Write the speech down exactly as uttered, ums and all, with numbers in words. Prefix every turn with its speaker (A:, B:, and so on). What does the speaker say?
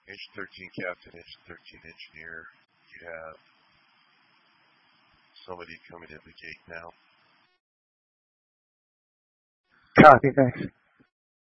A: Engine thirteen captain, engine thirteen engineer. You have somebody coming in the gate now.
B: Copy, thanks.